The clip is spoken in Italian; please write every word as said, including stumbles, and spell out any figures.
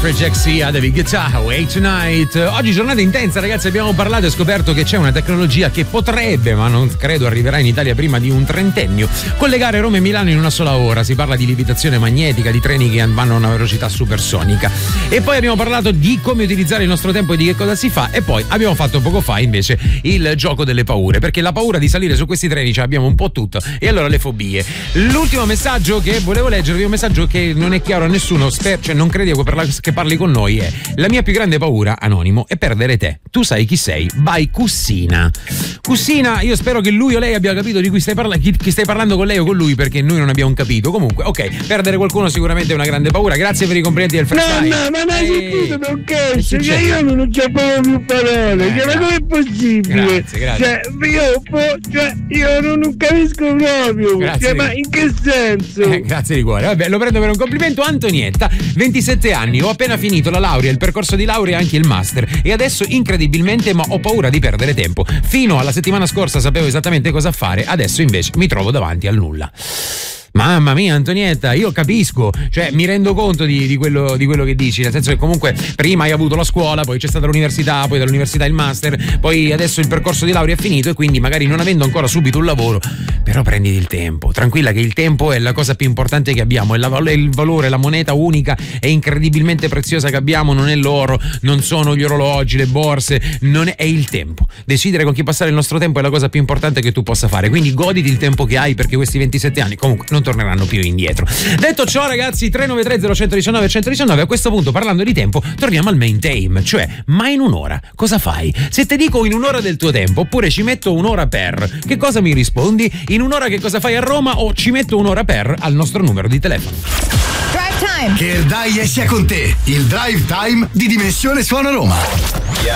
Afrojack Sia, David Guetta, Wait Tonight. Oggi giornata intensa, ragazzi, abbiamo parlato e scoperto che c'è una tecnologia che potrebbe, ma non credo arriverà in Italia prima di un trentennio, collegare Roma e Milano in una sola ora. Si parla di levitazione magnetica, di treni che vanno a una velocità supersonica. E poi abbiamo parlato di come utilizzare il nostro tempo e di che cosa si fa. E poi abbiamo fatto poco fa invece il gioco delle paure, perché la paura di salire su questi treni ce l'abbiamo un po' tutto. E allora le fobie. L'ultimo messaggio che volevo leggervi è un messaggio che non è chiaro a nessuno, sper- cioè non credi che parli con noi, è: la mia più grande paura, anonimo, è perdere te. Tu sai chi sei? By Cussina. Cussina, io spero che lui o lei abbia capito di cui stai parlando, chi, chi stai parlando con lei o con lui, perché noi non abbiamo capito. Comunque, ok, perdere qualcuno sicuramente è una grande paura. Grazie per i complimenti del freestyle. No, no, ma non hai sentito per un cazzo, che io non c'è proprio più parole, eh, cioè, ma com'è possibile? Grazie, grazie. Cioè, io, cioè, io non, non capisco proprio, cioè, ma in che senso? Eh, grazie di cuore. Vabbè, lo prendo per un complimento. Antonietta, ventisette anni, ho appena finito la laurea, il percorso di laurea e anche il master, e adesso incredibilmente ma ho paura di perdere tempo. Fino alla settimana scorsa sapevo esattamente cosa fare, adesso invece mi trovo davanti al nulla. Mamma mia, Antonietta, io capisco, cioè mi rendo conto di, di, quello, di quello che dici, nel senso che comunque prima hai avuto la scuola, poi c'è stata l'università, poi dall'università il master, poi adesso il percorso di laurea è finito e quindi magari non avendo ancora subito un lavoro, però prenditi il tempo, tranquilla che il tempo è la cosa più importante che abbiamo, è, la, è il valore, la moneta unica e incredibilmente preziosa che abbiamo, non è l'oro, non sono gli orologi, le borse, non è, è il tempo. Decidere con chi passare il nostro tempo è la cosa più importante che tu possa fare, quindi goditi il tempo che hai, perché questi ventisette anni comunque non torneranno più indietro. Detto ciò, ragazzi, tre nove tre zero uno uno nove uno uno nove, a questo punto, parlando di tempo, torniamo al main theme, cioè, ma in un'ora cosa fai? Se te dico in un'ora del tuo tempo, oppure ci metto un'ora per, che cosa mi rispondi? In un'ora che cosa fai a Roma, o ci metto un'ora per al nostro numero di telefono. Drive Time! Che il dai sia con te, il Drive Time di Dimensione Suona Roma.